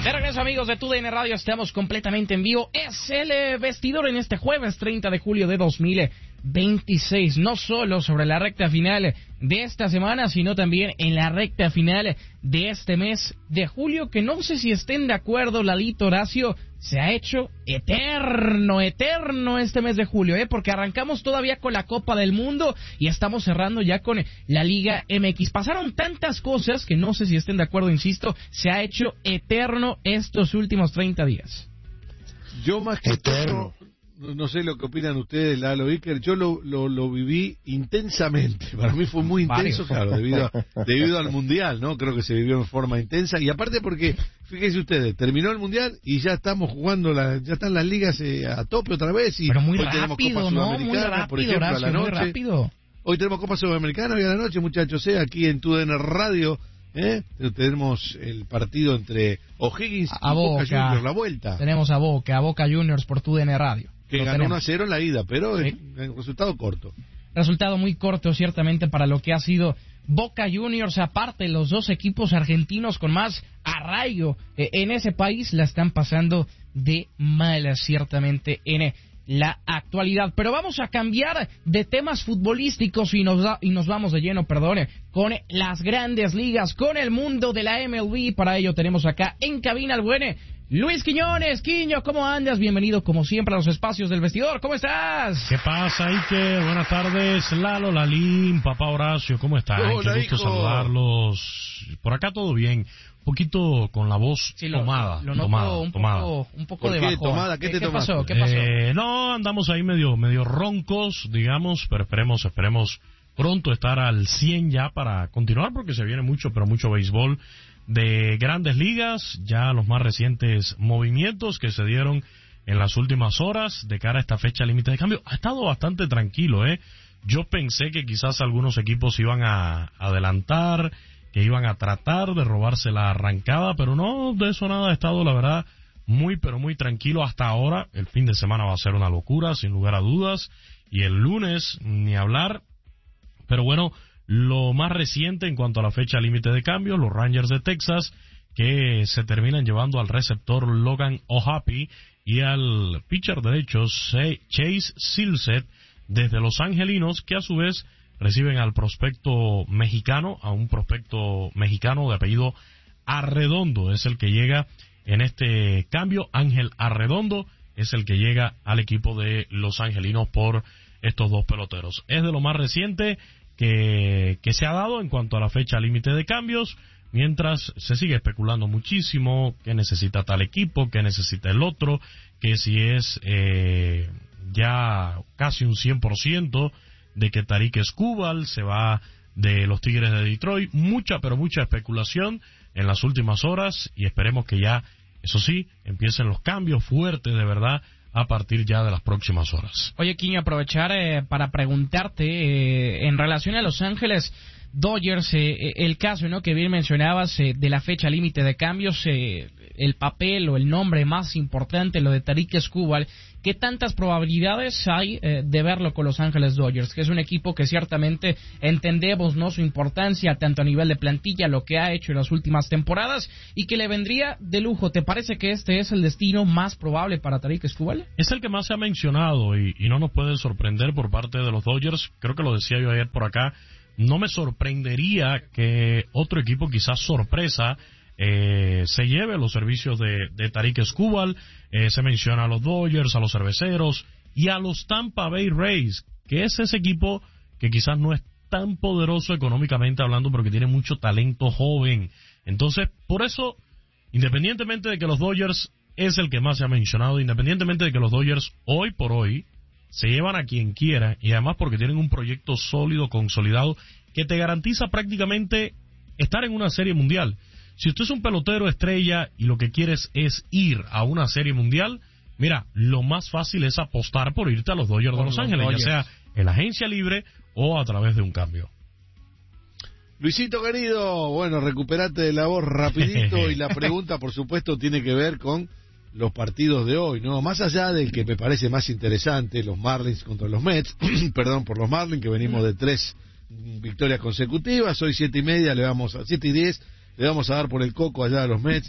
De regreso, amigos de TUDN Radio, estamos completamente en vivo. Es el vestidor en este jueves 30 de julio de 2026. No solo sobre la recta final de esta semana, sino también en la recta final de este mes de julio, que no sé si estén de acuerdo, Lalito, Horacio, se ha hecho eterno este mes de julio, porque arrancamos todavía con la Copa del Mundo y estamos cerrando ya con la Liga MX. Pasaron tantas cosas que no sé si estén de acuerdo, insisto, se ha hecho eterno estos últimos 30 días. Yo más que eterno, no sé lo que opinan ustedes, Lalo Iker, yo lo viví intensamente. Para mí fue muy intenso, claro, debido al Mundial, ¿no? Creo que se vivió en forma intensa. Y aparte porque, fíjense ustedes, terminó el Mundial y ya estamos jugando, ya están las ligas a tope otra vez. Y pero muy hoy rápido, tenemos Copa Sudamericana, por ejemplo, Horacio, a la muy noche. rápido. Hoy tenemos Copa Sudamericana, hoy a la noche, muchachos, aquí en TUDN Radio. Tenemos el partido entre O'Higgins y Boca Juniors, la vuelta. Tenemos a Boca Juniors por TUDN Radio. Que ganó 1-0 en la ida, pero sí, el resultado corto. Resultado muy corto, ciertamente, para lo que ha sido Boca Juniors. Aparte, los dos equipos argentinos con más arraigo en ese país la están pasando de mal, ciertamente, en la actualidad. Pero vamos a cambiar de temas futbolísticos y nos vamos de lleno, con las grandes ligas, con el mundo de la MLB. Para ello tenemos acá en cabina al buen Luis Quiñones. Quiño, ¿cómo andas? Bienvenido como siempre a los espacios del vestidor. ¿Cómo estás? ¿Qué pasa, Iker? Buenas tardes, Lalo, Lalín, papá Horacio, ¿cómo están? Hola, qué gusto saludarlos. Por acá todo bien. Un poquito con la voz tomada. Lo noto un poco de bajón. ¿Tomada? ¿Qué pasó? No, andamos ahí medio roncos, digamos, pero esperemos pronto estar al 100 ya para continuar, porque se viene mucho béisbol de grandes ligas, ya los más recientes movimientos que se dieron en las últimas horas de cara a esta fecha límite de cambio. Ha estado bastante tranquilo, Yo pensé que quizás algunos equipos iban a adelantar, que iban a tratar de robarse la arrancada, pero no, de eso nada. Ha estado, la verdad, muy tranquilo hasta ahora. El fin de semana va a ser una locura, sin lugar a dudas, y el lunes ni hablar. Pero bueno, lo más reciente en cuanto a la fecha límite de cambio, los Rangers de Texas, que se terminan llevando al receptor Logan O'Happy y al pitcher derecho Chase Silseth desde Los Angelinos, que a su vez reciben al prospecto mexicano, a un prospecto mexicano de apellido Arredondo, es el que llega en este cambio. Ángel Arredondo es el que llega al equipo de Los Angelinos por estos dos peloteros. Es de lo más reciente que se ha dado en cuanto a la fecha límite de cambios, mientras se sigue especulando muchísimo que necesita tal equipo, que necesita el otro, que si es ya casi un 100% de que Tarik Skubal se va de los Tigres de Detroit. Mucha especulación en las últimas horas, y esperemos que ya, eso sí, empiecen los cambios fuertes de verdad a partir ya de las próximas horas. Oye, Quiño, aprovechar para preguntarte en relación a Los Ángeles Dodgers, el caso, ¿no?, que bien mencionabas de la fecha límite de cambios, el papel o el nombre más importante, lo de Tarik Skubal. ¿Qué tantas probabilidades hay de verlo con Los Ángeles Dodgers? Que es un equipo que ciertamente entendemos, ¿no?, su importancia tanto a nivel de plantilla, lo que ha hecho en las últimas temporadas, y que le vendría de lujo. ¿Te parece que este es el destino más probable para Tarik Skubal? Es el que más se ha mencionado y no nos puede sorprender por parte de los Dodgers. Creo que lo decía yo ayer por acá. No me sorprendería que otro equipo, quizás sorpresa, se lleve los servicios de Tarik Skubal. Se menciona a los Dodgers, a los Cerveceros y a los Tampa Bay Rays, que es ese equipo que quizás no es tan poderoso económicamente hablando, pero que tiene mucho talento joven. Entonces, por eso, independientemente de que los Dodgers es el que más se ha mencionado, independientemente de que los Dodgers hoy por hoy se llevan a quien quiera, y además porque tienen un proyecto sólido, consolidado, que te garantiza prácticamente estar en una serie mundial. Si usted es un pelotero estrella y lo que quieres es ir a una serie mundial, mira, lo más fácil es apostar por irte a los Dodgers de Los Ángeles, ya sea en la agencia libre o a través de un cambio. Luisito querido, bueno, recuperate de la voz rapidito, y la pregunta, por supuesto, tiene que ver con los partidos de hoy, ¿no? Más allá del que me parece más interesante, los Marlins contra los Mets, perdón por los Marlins, que venimos de 3 victorias consecutivas. Hoy 7:10, 7:10, le vamos a dar por el coco allá a los Mets,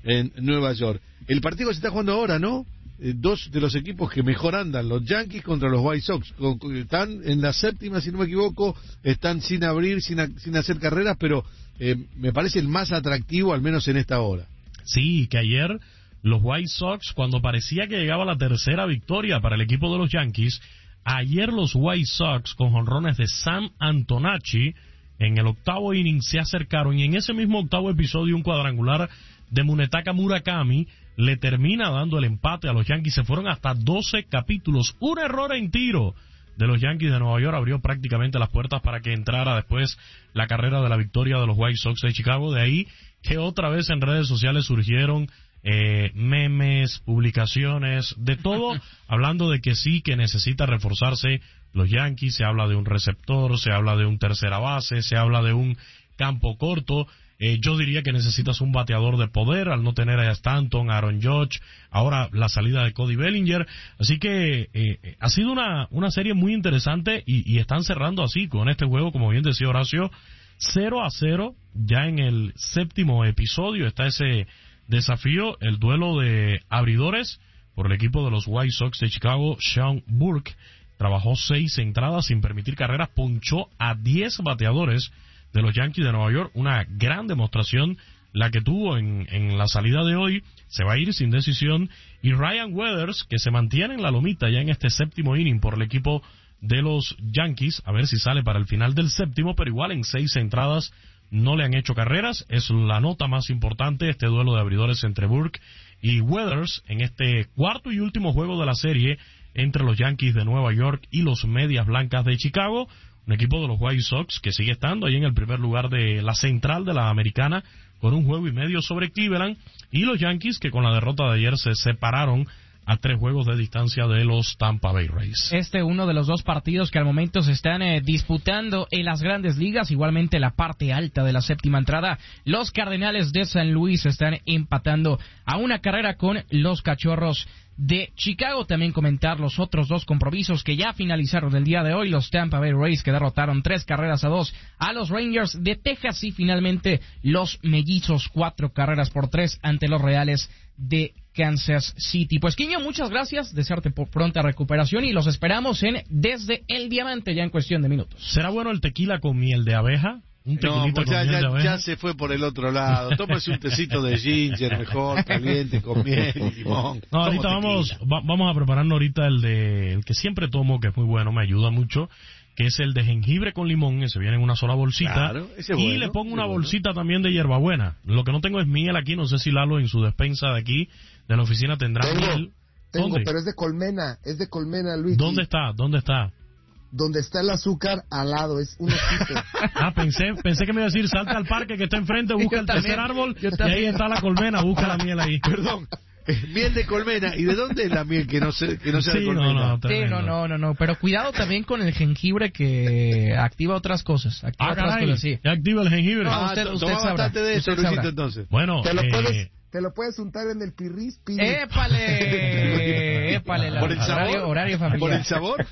en Nueva York. El partido se está jugando ahora, ¿no? Dos de los equipos que mejor andan, los Yankees contra los White Sox. Están en la séptima, si no me equivoco, están sin abrir, sin hacer carreras, pero me parece el más atractivo, al menos en esta hora. Sí, que ayer los White Sox, cuando parecía que llegaba la tercera victoria para el equipo de los Yankees, ayer los White Sox, con jonrones de Sam Antonacci, en el octavo inning se acercaron, y en ese mismo octavo episodio un cuadrangular de Munetaka Murakami le termina dando el empate a los Yankees. Se fueron hasta 12 capítulos. Un error en tiro de los Yankees de Nueva York abrió prácticamente las puertas para que entrara después la carrera de la victoria de los White Sox de Chicago. De ahí que otra vez en redes sociales surgieron memes, publicaciones, de todo, hablando de que sí, que necesita reforzarse los Yankees. Se habla de un receptor, se habla de un tercera base, se habla de un campo corto. Yo diría que necesitas un bateador de poder al no tener a Stanton, a Aaron Judge, ahora la salida de Cody Bellinger. Así que ha sido una serie muy interesante y están cerrando así con este juego, como bien decía Horacio, 0-0. Ya en el séptimo episodio está ese desafío, el duelo de abridores por el equipo de los White Sox de Chicago. Sean Burke trabajó 6 entradas sin permitir carreras, ponchó a 10 bateadores de los Yankees de Nueva York. Una gran demostración la que tuvo en la salida de hoy. Se va a ir sin decisión. Y Ryan Weathers, que se mantiene en la lomita ya en este séptimo inning por el equipo de los Yankees, a ver si sale para el final del séptimo, pero igual en 6 entradas no le han hecho carreras. Es la nota más importante, este duelo de abridores entre Burke y Weathers en este cuarto y último juego de la serie entre los Yankees de Nueva York y los Medias Blancas de Chicago. Un equipo de los White Sox que sigue estando ahí en el primer lugar de la central de la americana con 1 juego y medio sobre Cleveland, y los Yankees que con la derrota de ayer se separaron a 3 juegos de distancia de los Tampa Bay Rays. Uno de los 2 partidos que al momento se están disputando en las grandes ligas, igualmente la parte alta de la séptima entrada. Los Cardenales de San Luis están empatando a 1 carrera con los Cachorros de Chicago. También comentar los otros 2 compromisos que ya finalizaron el día de hoy. Los Tampa Bay Rays que derrotaron 3-2 a los Rangers de Texas, y finalmente los Mellizos 4-3 ante los Reales de Kansas City. Pues Quiño, muchas gracias, desearte por pronta recuperación y los esperamos en Desde el Diamante ya en cuestión de minutos. ¿Será bueno el tequila con miel de abeja? No, pues ya se fue por el otro lado. Tómese un tecito de ginger mejor, caliente, con miel y limón. No, ahorita vamos a prepararnos ahorita el que siempre tomo, que es muy bueno, me ayuda mucho, que es el de jengibre con limón, que se viene en una sola bolsita. Claro, ese es y bueno, le pongo una bolsita también de hierbabuena. Lo que no tengo es miel aquí, no sé si Lalo en su despensa de aquí, de la oficina, tendrá miel. Tengo, pero es de colmena, Luis. ¿Dónde está? Donde está el azúcar al lado, es un osito. Pensé que me iba a decir, salta al parque que está enfrente, busca el tercer árbol, y ahí está la colmena, busca la miel ahí. Perdón, miel de colmena. ¿Y de dónde es la miel que no sea de colmena? No, pero cuidado también con el jengibre, que activa otras cosas. Sí. ¿Ya activa el jengibre? Usted toma bastante de eso, Luisito, entonces. Bueno, te lo puedes untar en el pirris. ¡Épale! ¿Por el sabor? Horario familiar. ¿Por el sabor?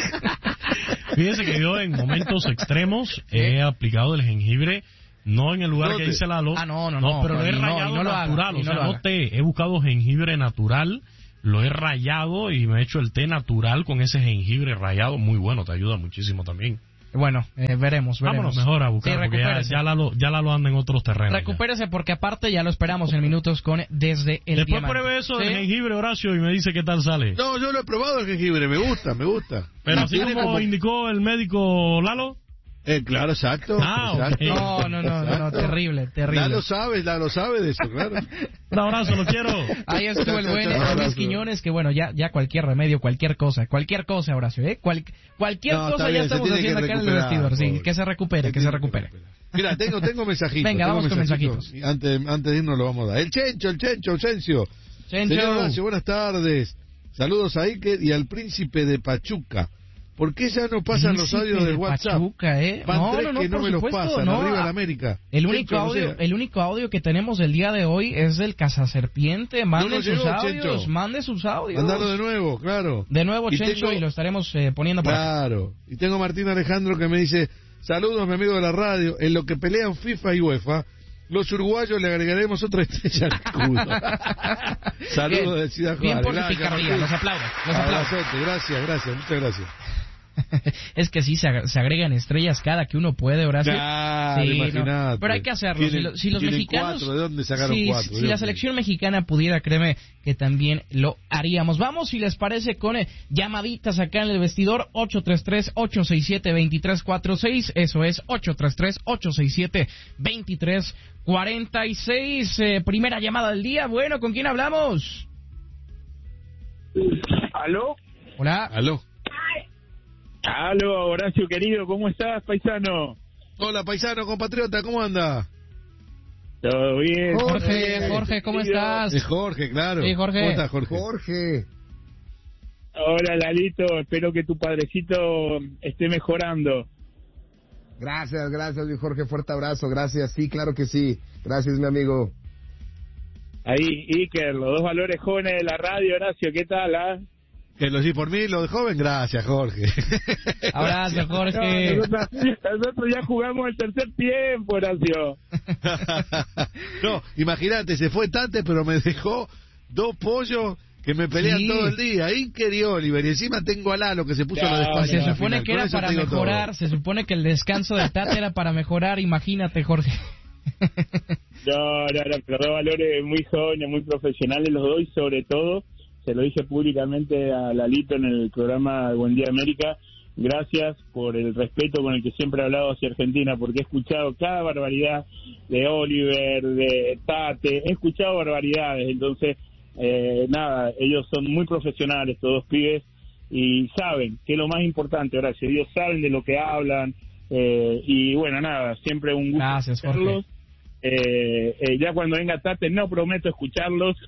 Fíjese que yo en momentos extremos he aplicado el jengibre, no en el lugar que dice Lalo. No, pero lo he rayado natural, he buscado jengibre natural, lo he rayado y me he hecho el té natural con ese jengibre rayado, muy bueno, te ayuda muchísimo también. Bueno, veremos. Vámonos mejor a buscar, porque ya Lalo anda en otros terrenos. Recupérese, porque aparte ya lo esperamos en minutos con Desde el Después Diamante. Pruebe eso del jengibre, Horacio, y me dice qué tal sale. No, yo lo he probado el jengibre, me gusta. Pero así como indicó el médico Lalo. Claro, exacto. Okay. No, terrible. Lalo sabe de eso, claro. Un abrazo, lo quiero. Ahí estuvo el buen Luis Quiñones, que bueno, ya cualquier remedio, cualquier cosa, Horacio, cualquier cosa ya estamos haciendo acá en el vestidor, sí, que se recupere. Mira, tengo mensajitos. Venga, vamos con mensajitos. Antes de irnos lo vamos a dar. El Chencho, Ausencio. Señor Horacio, buenas tardes. Saludos a Iker y al Príncipe de Pachuca. ¿Por qué ya no pasan los audios del WhatsApp? Pachuca, Van tres que no me los pasan, arriba de América. El único audio que tenemos el día de hoy es del Cazaserpiente. Mande sus audios. Mándalo de nuevo, claro. De nuevo, Chencho, y lo estaremos poniendo por Claro. Y tengo a Martín Alejandro que me dice, saludos, mi amigo de la radio. En lo que pelean FIFA y UEFA, Los uruguayos le agregaremos otra estrella al escudo. Saludos de Ciudad Juárez. Bien por la picardía, los aplaudo. Gracias, muchas gracias. Es que sí, se agregan estrellas cada que uno puede, Horacio. Claro, sí, imagínate. no, pero hay que hacerlo. Si los mexicanos... 4, ¿de dónde sacaron 4? Si la selección mexicana pudiera, créeme que también lo haríamos. Vamos, si les parece, con llamaditas acá en el vestidor. 833-867-2346. Eso es 833-867-2346. Primera llamada del día. Bueno, ¿con quién hablamos? ¿Aló? Hola. ¿Aló? Aló, Horacio querido, ¿cómo estás, paisano? Hola, paisano, compatriota, ¿cómo anda? Todo bien. Jorge, ¿cómo estás? Es Jorge, claro. Sí, Jorge. ¿Cómo estás, Jorge? Hola, Lalito, espero que tu padrecito esté mejorando. Gracias, mi Jorge, fuerte abrazo, gracias, sí, claro que sí, gracias, mi amigo. Ahí, Iker, los dos valores jóvenes de la radio, Horacio, ¿qué tal, ah? Que lo sí por mí, lo de joven, gracias, Jorge. Abrazo, Jorge. Nosotros ya jugamos el tercer tiempo, Horacio. No, imagínate, se fue Tate, pero me dejó 2 pollos que me pelean todo el día. Iker y Oliver, y encima tengo a Lalo que se puso a la despacio. Se supone que era para mejorar, se supone que el descanso de Tate era para mejorar, imagínate, Jorge. No, pero dos valores muy jóvenes, muy profesionales los dos, y sobre todo, se lo dije públicamente a Lalito en el programa Buen Día América, gracias por el respeto con el que siempre he hablado hacia Argentina, porque he escuchado cada barbaridad de Oliver, de Tate, he escuchado barbaridades, entonces, nada, ellos son muy profesionales, todos pibes, y saben que es lo más importante, Horacio, ellos saben de lo que hablan, y bueno, nada, siempre un gusto. Gracias, Jorge. Ya cuando venga Tate no prometo escucharlos.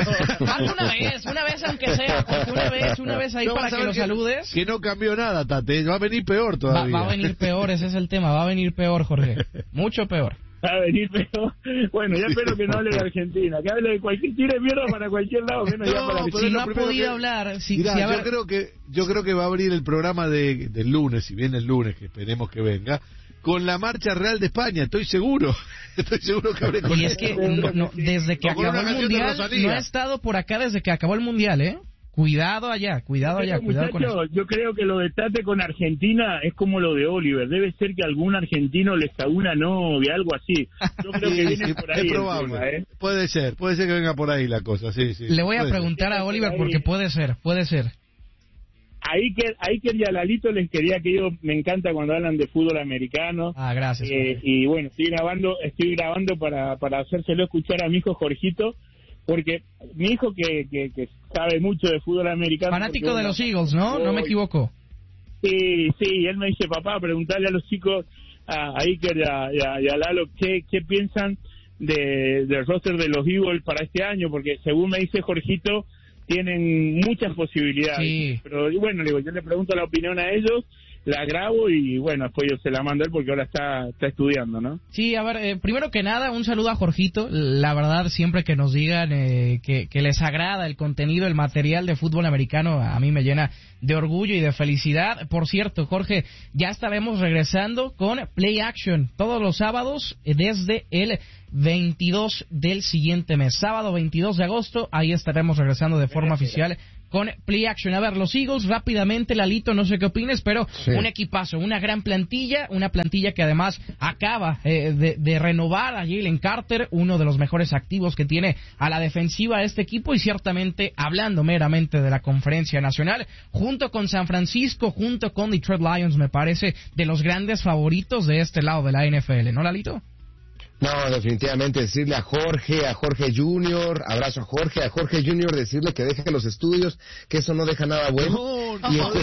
Una vez aunque sea, Jorge, una vez ahí no, para que lo saludes. Que no cambió nada, Tate, va a venir peor todavía. Va a venir peor, ese es el tema, va a venir peor, Jorge, mucho peor. Va a venir peor. Bueno, ya espero que no hable de Argentina, que hable de cualquier tire mierda para cualquier lado, menos ya para si no ha podido hablar. Mirá, yo creo que va a abrir el programa del lunes, si viene el lunes, que esperemos que venga, con la Marcha Real de España, estoy seguro que habré con y es que desde que acabó el Mundial, no ha estado por acá desde que acabó el Mundial, ¿eh? Cuidado allá, cuidado con eso. Yo creo que lo de Tate con Argentina es como lo de Oliver, debe ser que algún argentino les cagó una novia, algo así. Yo creo que viene por ahí. Es probable, tema, puede ser que venga por ahí la cosa, sí. Le voy a preguntar a Oliver porque puede ser. A Iker y a Lalito les quería que yo me encanta cuando hablan de fútbol americano. Gracias. Y bueno, estoy grabando para hacérselo escuchar a mi hijo Jorgito, porque mi hijo que sabe mucho de fútbol americano. Fanático de los Eagles, ¿no? No me equivoco. Sí, él me dice, papá, preguntarle a los chicos, a Iker y a Lalo, qué piensan del roster de los Eagles para este año, porque según me dice Jorgito, tienen muchas posibilidades, sí. Pero bueno, digo, yo le pregunto la opinión a ellos, la grabo y bueno, después yo se la mando a él porque ahora está estudiando, ¿no? Sí, a ver, primero que nada, un saludo a Jorgito. La verdad, siempre que nos digan que les agrada el contenido, el material de fútbol americano, a mí me llena de orgullo y de felicidad. Por cierto, Jorge, ya estaremos regresando con Play Action todos los sábados desde el 22 del siguiente mes. Sábado 22 de agosto, ahí estaremos regresando de forma oficial con Play Action. A ver, los Eagles, rápidamente, Lalito, no sé qué opines, pero sí. Un equipazo, una gran plantilla, una plantilla que además acaba de renovar a Jalen Carter, uno de los mejores activos que tiene a la defensiva este equipo, y ciertamente, hablando meramente de la Conferencia Nacional, junto con San Francisco, junto con Detroit Lions, me parece de los grandes favoritos de este lado de la NFL, ¿no, Lalito? No, definitivamente decirle a Jorge Junior, abrazo a Jorge Junior, decirle que deje los estudios, que eso no deja nada bueno. No le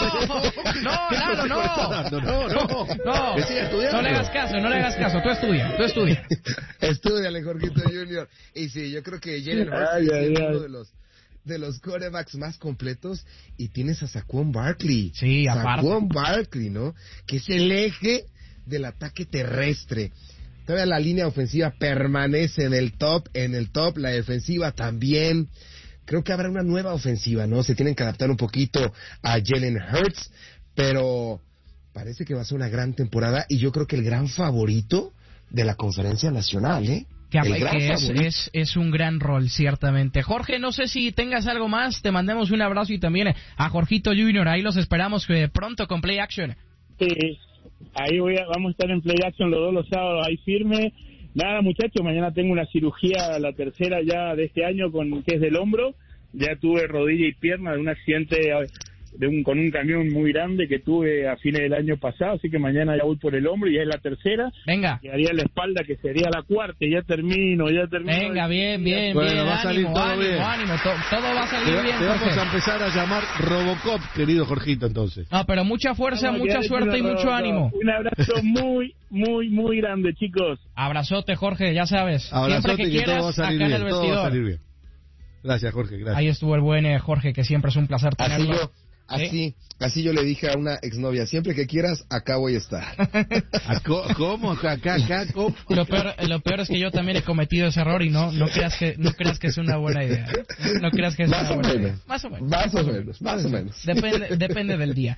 hagas caso, tú estudia. Estúdiale, Jorgito Junior. Y sí, yo creo que Jalen Hurts es uno de los quarterbacks más completos, y tienes a Saquon Barkley. Sí, aparte. Saquon Barkley, ¿no? Que es el eje del ataque terrestre. Todavía la línea ofensiva permanece en el top, la defensiva también. Creo que habrá una nueva ofensiva, ¿no? Se tienen que adaptar un poquito a Jalen Hurts, pero parece que va a ser una gran temporada, y yo creo que el gran favorito de la Conferencia Nacional, Que es un gran rol, ciertamente. Jorge, no sé si tengas algo más, te mandamos un abrazo y también a Jorgito Junior, ahí los esperamos pronto con Play Action. Sí, ahí vamos a estar en Play Action los 2 los sábados, ahí firme. Nada, muchachos, mañana tengo una cirugía, la tercera ya de este año, que es del hombro. Ya tuve rodilla y pierna de un accidente con un camión muy grande que tuve a fines del año pasado, así que mañana ya voy por el hombro y ya es la tercera. Venga. Quedaría la espalda, que sería la cuarta, y ya termino. Venga, bien, bueno, bien, va a salir todo bien. Ánimo, todo va a salir bien. Te vamos a empezar a llamar Robocop, querido Jorgito, entonces. No, pero mucha fuerza, mucha suerte y mucho ánimo. Un abrazo muy grande, chicos. Abrazote, Jorge, ya sabes. Abrazote, siempre que quieras, todo va a salir acá bien, en el vestidor. todo va a salir bien. Gracias, Jorge, gracias. Ahí estuvo el buen Jorge, que siempre es un placer tenerlo. Así yo le dije a una exnovia, siempre que quieras, acá voy a estar. ¿Cómo? Acá, ¿cómo? Lo peor es que yo también he cometido ese error y no creas que es una buena idea. No creas que es una buena idea. Más o menos. Depende del día.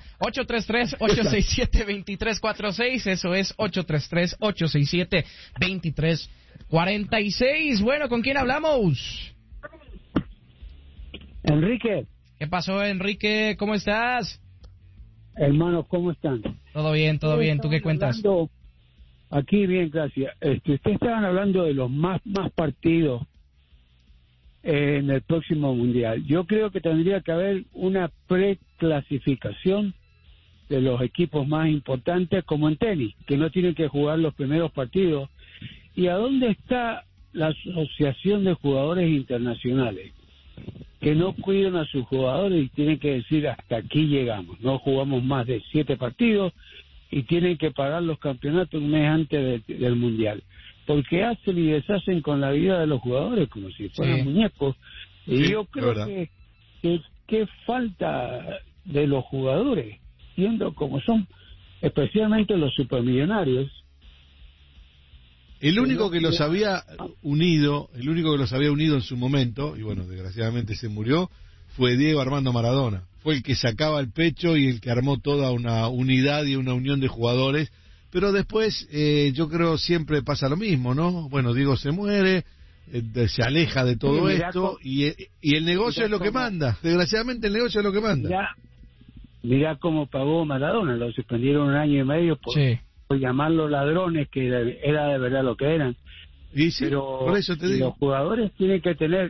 833-867-2346, eso es 833-867-2346. Bueno, ¿con quién hablamos? Enrique. ¿Qué pasó, Enrique? ¿Cómo estás? Hermanos, ¿cómo están? Todo bien. ¿Tú qué cuentas? Aquí bien, gracias. Ustedes estaban hablando de los más partidos en el próximo Mundial. Yo creo que tendría que haber una preclasificación de los equipos más importantes, como en tenis, que no tienen que jugar los primeros partidos. ¿Y a dónde está la Asociación de Jugadores Internacionales? Que no cuidan a sus jugadores y tienen que decir hasta aquí llegamos, no jugamos más de 7 partidos y tienen que pagar los campeonatos un mes antes del Mundial, porque hacen y deshacen con la vida de los jugadores como si fueran muñecos. Y yo creo que falta de los jugadores, siendo como son, especialmente los supermillonarios. El único que los había unido en su momento, y bueno, desgraciadamente se murió, fue Diego Armando Maradona. Fue el que sacaba el pecho y el que armó toda una unidad y una unión de jugadores. Pero después, yo creo siempre pasa lo mismo, ¿no? Bueno, Diego se muere, se aleja de todo esto, y el negocio es lo que manda. Desgraciadamente el negocio es lo que manda. Mirá cómo pagó Maradona, lo suspendieron 1 año y medio por llamarlos ladrones, que era de verdad lo que eran. Y sí, pero por eso te digo. Los jugadores tienen que tener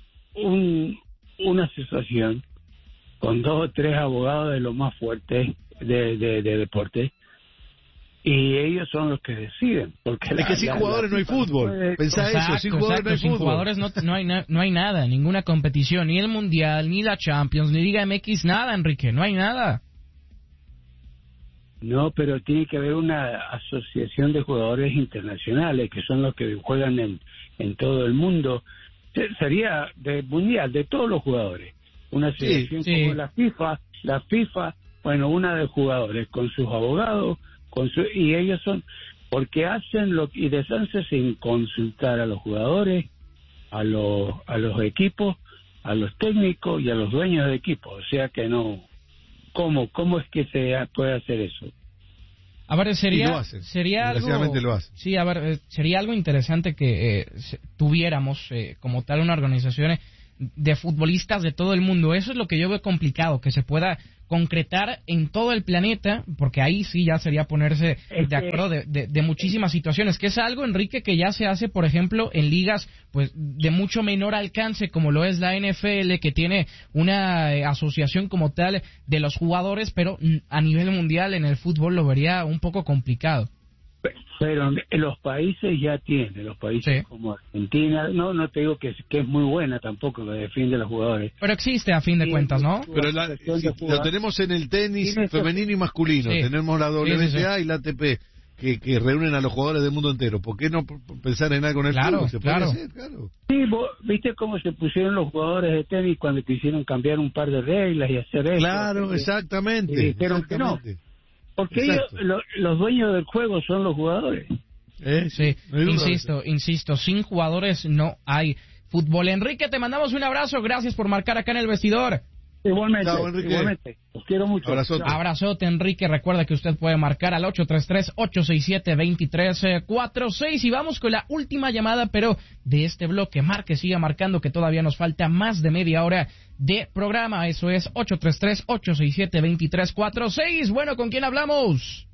una asociación con 2 o 3 abogados de los más fuertes de deporte, y ellos son los que deciden. Porque es que sin jugadores no hay fútbol. Pensá eso, sin jugadores no hay fútbol. Sin jugadores no hay nada, ninguna competición, ni el Mundial, ni la Champions, ni Liga MX, nada, Enrique, no hay nada. No, pero tiene que haber una asociación de jugadores internacionales, que son los que juegan en todo el mundo. Sería del mundial, de todos los jugadores. Una asociación como la FIFA, bueno, una de jugadores, con sus abogados, y ellos son, porque hacen lo y deshacen sin consultar a los jugadores, a los equipos, a los técnicos y a los dueños de equipos. O sea que no... ¿Cómo es que se puede hacer eso? A ver, sería algo... Lo hacen. Sí, a ver, sería algo interesante que tuviéramos como tal una organización de futbolistas de todo el mundo. Eso es lo que yo veo complicado, que se pueda concretar en todo el planeta, porque ahí sí ya sería ponerse de acuerdo de muchísimas situaciones, que es algo, Enrique, que ya se hace, por ejemplo, en ligas pues de mucho menor alcance, como lo es la NFL, que tiene una asociación como tal de los jugadores, pero a nivel mundial en el fútbol lo vería un poco complicado. Pero los países ya tienen, los países como Argentina, no te digo que es muy buena tampoco, que defiende a los jugadores. Pero existe a fin de cuentas, ¿no? Pero lo tenemos en el tenis femenino y masculino, tenemos la WTA y la ATP, que reúnen a los jugadores del mundo entero. ¿Por qué no pensar en algo en el fútbol? ¿Se puede hacer? Claro. Sí, vos viste cómo se pusieron los jugadores de tenis cuando quisieron cambiar un par de reglas y hacer eso. Claro, exactamente. Y dijeron que no. Porque ellos, los dueños del juego son los jugadores. Sí, insisto, sin jugadores no hay fútbol. Enrique, te mandamos un abrazo, gracias por marcar acá en el vestidor. Igualmente, Chao, Enrique. igualmente. Los quiero mucho. Abrazote. Abrazote, Enrique. Recuerda que usted puede marcar al 833-867-2346. Y vamos con la última llamada, pero de este bloque. Marque, siga marcando, que todavía nos falta más de media hora de programa. Eso es 833-867-2346. Bueno, ¿con quién hablamos?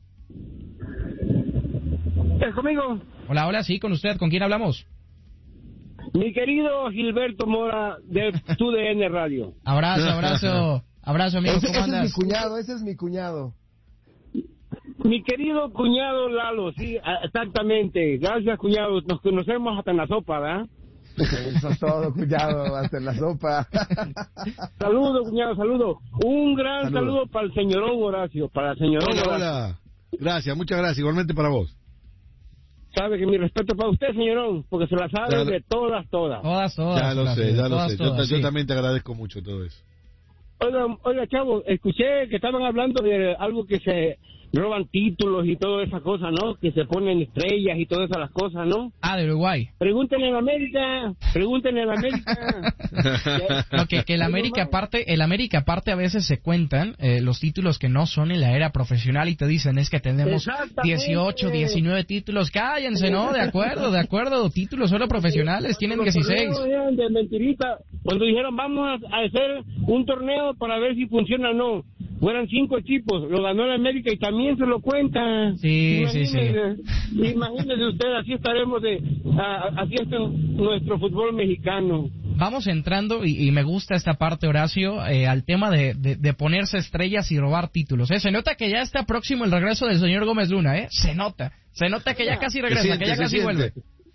¿Es conmigo? Hola, hola, sí, con usted. ¿Con quién hablamos? Mi querido Gilberto Mora de TUDN Radio. Abrazo, amigo. ¿Cómo andas? Ese es mi cuñado. Mi querido cuñado Lalo, sí, exactamente. Gracias, cuñado. Nos conocemos hasta en la sopa, ¿verdad? Eso es todo, cuñado, hasta en la sopa. Saludos, cuñado, saludos. Un gran saludo para el señorón Horacio, para el señorón Horacio. Hola. Gracias, muchas gracias. Igualmente para vos. Sabe que mi respeto para usted, señorón, porque se la sabe de todas. Ya lo sé. Yo también te agradezco mucho todo eso. Oiga, chavo, escuché que estaban hablando de algo que se roban títulos y todas esas cosas, ¿no? Que se ponen estrellas y todas esas cosas, ¿no? Ah, de Uruguay. Pregúntenle en América. No, que el América aparte a veces se cuentan los títulos que no son en la era profesional y te dicen es que tenemos 18, 19 títulos. Cállense, ¿no? De acuerdo, títulos solo profesionales, tienen 16. De mentirita. Cuando dijeron vamos a hacer un torneo para ver si funciona o no, fueran 5 equipos, lo ganó el América y también se lo cuenta. Sí. Imagínese usted, así estaremos así está nuestro fútbol mexicano. Vamos entrando, y me gusta esta parte, Horacio, al tema de ponerse estrellas y robar títulos. Se nota que ya está próximo el regreso del señor Gómez Luna, Se nota que ya casi regresa, que ya casi vuelve.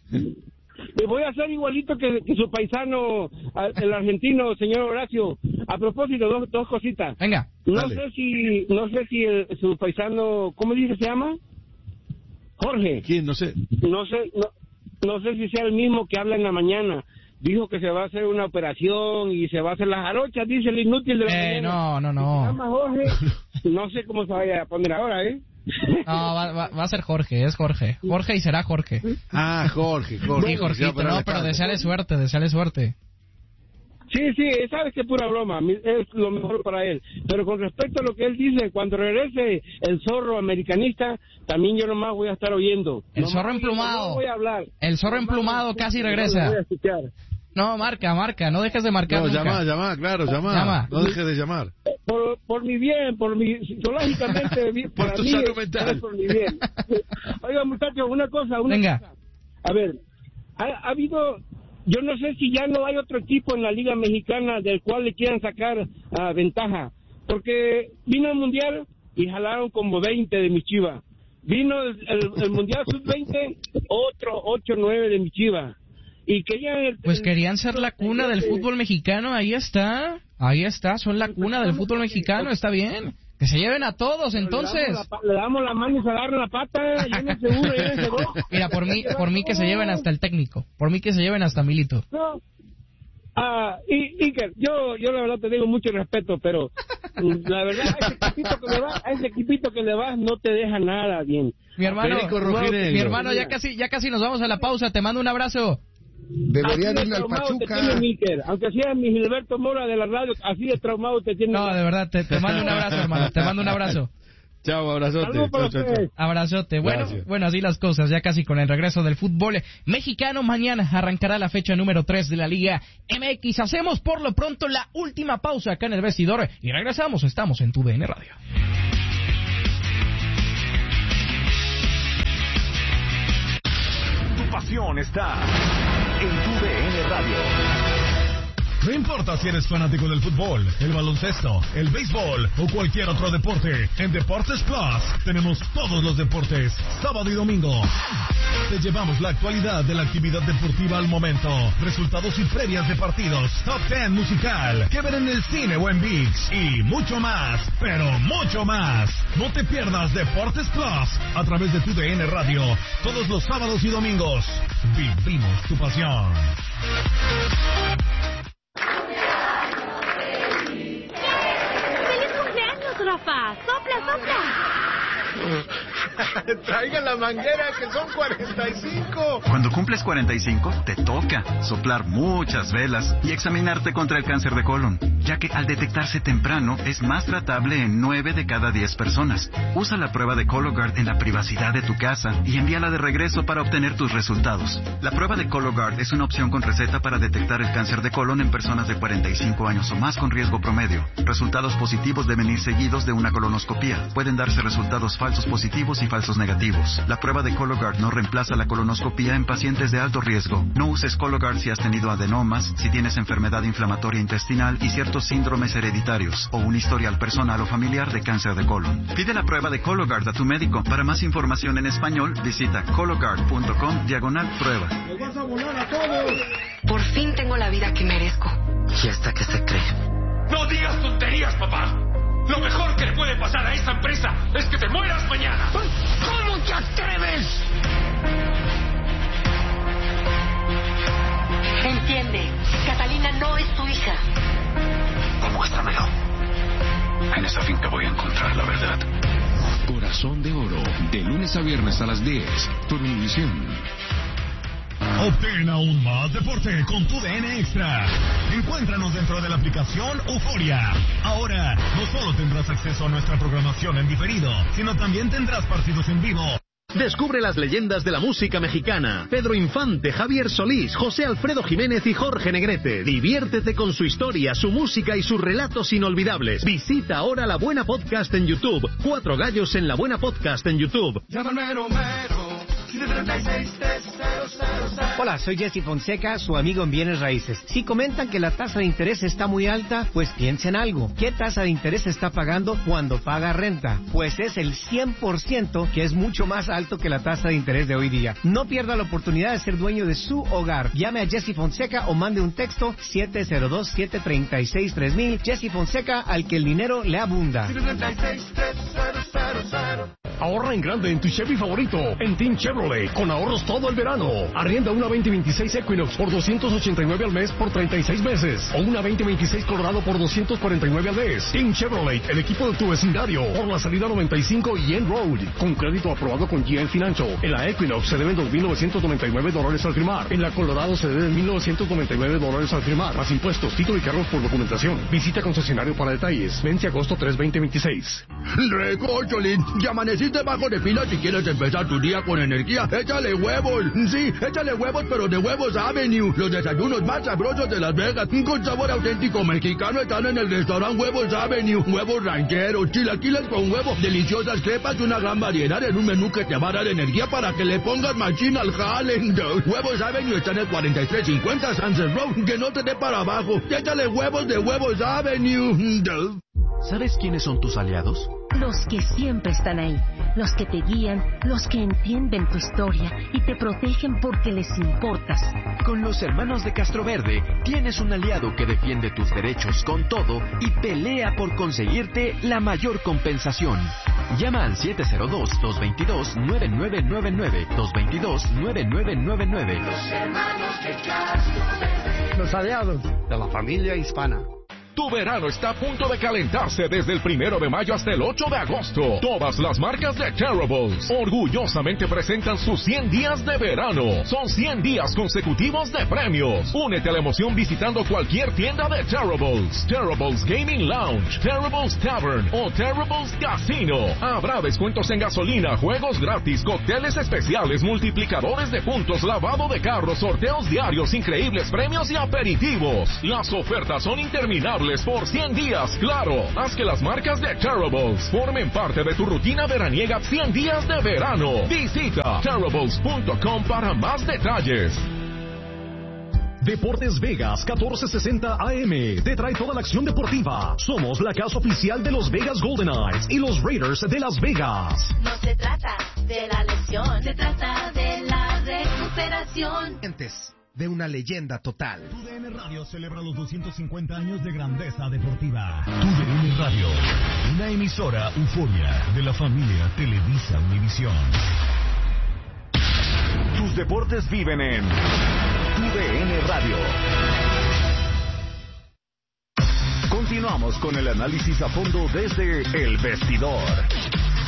Y voy a hacer igualito que su paisano, el argentino, señor Horacio. A propósito, dos cositas. Venga. No sé si su paisano, ¿cómo dice se llama? Jorge. ¿Quién? No sé. No sé si sea el mismo que habla en la mañana. Dijo que se va a hacer una operación y se va a hacer las jarochas, dice el inútil de la mañana. No. Se llama Jorge. No sé cómo se vaya a poner ahora, No, va a ser Jorge, es Jorge. Jorge y será Jorge. Ah, Jorge. Sí, Jorgito, no, pero deseale suerte. Sí, sabes que es pura broma, es lo mejor para él. Pero con respecto a lo que él dice, cuando regrese el zorro americanista, también yo nomás voy a estar oyendo. El zorro emplumado. No voy a hablar. El zorro emplumado casi regresa. No, marca, no dejes de marcar nunca. Llama, llama. No dejes de llamar. Por mi bien, psicológicamente, por tu salud mental. Por mi bien. Oiga, muchachos, una cosa. Venga. A ver, ha habido... Yo no sé si ya no hay otro equipo en la Liga Mexicana del cual le quieran sacar ventaja, porque vino el Mundial y jalaron como 20 de mi Chiva. Vino el Mundial Sub-20, otro 8-9 de mi Chiva. Y querían querían ser la cuna del fútbol mexicano, ahí está, son la cuna del fútbol mexicano, está bien. Que se lleven a todos, entonces. Le damos la mano y se agarran la pata, llévense uno, llévense dos. Mira, por mí que se lleven hasta el técnico, por mí que se lleven hasta Milito. No. Iker, yo la verdad te digo mucho respeto, pero la verdad, a ese equipito que le vas no te deja nada bien. Mi hermano, ya casi nos vamos a la pausa, te mando un abrazo. Deberían irle al Pachuca. Aunque sea mi Gilberto Mora de la radio, así de traumado te tiene. No, de verdad, te mando un abrazo, hermano. Te mando un abrazo. Chao, abrazote. Chao. Abrazote. Bueno, así las cosas, ya casi con el regreso del fútbol mexicano. Mañana arrancará la fecha número 3 de la Liga MX. Hacemos por lo pronto la última pausa acá en el vestidor y regresamos. Estamos en TUDN Radio. Tu pasión está en TUDN Radio. No importa si eres fanático del fútbol, el baloncesto, el béisbol o cualquier otro deporte, en Deportes Plus tenemos todos los deportes, sábado y domingo. Te llevamos la actualidad de la actividad deportiva al momento, resultados y previas de partidos, top 10 musical, que ver en el cine o en ViX y mucho más, pero mucho más. No te pierdas Deportes Plus a través de TUDN Radio, todos los sábados y domingos. Vivimos tu pasión. ¡Feliz cumpleaños, Rafa! ¡Sopla, sopla! Traigan la manguera, que son 45. Cuando cumples 45, te toca soplar muchas velas y examinarte contra el cáncer de colon, ya que al detectarse temprano es más tratable en 9 de cada 10 personas. Usa la prueba de Cologuard en la privacidad de tu casa y envíala de regreso para obtener tus resultados. La prueba de Cologuard es una opción con receta para detectar el cáncer de colon en personas de 45 años o más con riesgo promedio. Resultados positivos deben ir seguidos de una colonoscopía. Pueden darse resultados falsos positivos y falsos negativos. La prueba de Cologuard no reemplaza la colonoscopía en pacientes de alto riesgo. No uses Cologuard si has tenido adenomas, si tienes enfermedad inflamatoria intestinal y ciertos síndromes hereditarios o un historial personal o familiar de cáncer de colon. Pide la prueba de Cologuard a tu médico. Para más información en español, visita cologuard.com/prueba. ¡Nos vas a volar a todos! Por fin tengo la vida que merezco. ¿Y hasta qué se cree? ¡No digas tonterías, papá! Lo mejor que le puede pasar a esta empresa es que te mueras mañana. ¿Cómo te atreves? Entiende, Catalina no es tu hija. Demuéstramelo. En esta finca voy a encontrar la verdad. Corazón de Oro, de lunes a viernes a las 10, por Univisión. Obtén aún más deporte con tu DN Extra. Encuéntranos dentro de la aplicación Euforia. Ahora, no solo tendrás acceso a nuestra programación en diferido, sino también tendrás partidos en vivo. Descubre las leyendas de la música mexicana. Pedro Infante, Javier Solís, José Alfredo Jiménez y Jorge Negrete. Diviértete con su historia, su música y sus relatos inolvidables. Visita ahora La Buena Podcast en YouTube. 4 Gallos en La Buena Podcast en YouTube. Hola, soy Jesse Fonseca, su amigo en Bienes Raíces. Si comentan que la tasa de interés está muy alta, pues piensen algo. ¿Qué tasa de interés está pagando cuando paga renta? Pues es el 100%, que es mucho más alto que la tasa de interés de hoy día. No pierda la oportunidad de ser dueño de su hogar. Llame a Jesse Fonseca o mande un texto 702-736-3000. Jesse Fonseca, al que el dinero le abunda. Ahorra en grande en tu Chevy favorito, en Team Chevrolet, con ahorros todo el verano. Arrienda una 2026 Equinox por $289 al mes por 36 meses. O una 2026 Colorado por $249 al mes. Team Chevrolet, el equipo de tu vecindario, por la salida 95 y End Road. Con crédito aprobado con GM Financial. En la Equinox se deben $2,999 al firmar. En la Colorado se deben $1,999 al firmar. Más impuestos, título y cargos por documentación. Visita concesionario para detalles. Vence agosto 3, 2026. Recórcholín, ya amaneciste bajo de pila. Si quieres empezar tu día con energía, échale huevos. Sí, échale huevos, pero de Huevos Avenue. Los desayunos más sabrosos de Las Vegas, con sabor auténtico mexicano, están en el restaurante Huevos Avenue. Huevos rancheros, chilaquiles con huevo, deliciosas crepas y una gran variedad en un menú que te va a dar energía para que le pongas machín al jale. Huevos Avenue está en el 4350 Sunset Road. Que no te dé para abajo. Échale huevos de Huevos Avenue. ¿Sabes quiénes son tus aliados? Los que siempre están ahí, los que te guían, los que entienden tu historia y te protegen porque les importas. Con los hermanos de Castroverde tienes un aliado que defiende tus derechos con todo y pelea por conseguirte la mayor compensación. Llama al 702-222-9999, 222-9999. Los hermanos de Castroverde. Los aliados de la familia hispana. Tu verano está a punto de calentarse desde el 1 de mayo hasta el 8 de agosto. Todas las marcas de Terribles orgullosamente presentan sus 100 días de verano. Son 100 días consecutivos de premios. Únete a la emoción visitando cualquier tienda de Terribles. Terribles Gaming Lounge, Terribles Tavern o Terribles Casino. Habrá descuentos en gasolina, juegos gratis, cócteles especiales, multiplicadores de puntos, lavado de carros, sorteos diarios, increíbles premios y aperitivos. Las ofertas son interminables por 100 días, claro. Haz que las marcas de Terribles formen parte de tu rutina veraniega 100 días de verano. Visita Terribles.com para más detalles. Deportes Vegas 1460 AM te trae toda la acción deportiva. Somos la casa oficial de los Vegas Golden Knights y los Raiders de Las Vegas. No se trata de la lesión, se trata de la recuperación. De una leyenda total. TUDN Radio celebra los 250 años de grandeza deportiva. TUDN Radio, una emisora Euforia de la familia Televisa Univisión. Tus deportes viven en TUDN Radio. Continuamos con el análisis a fondo desde El Vestidor.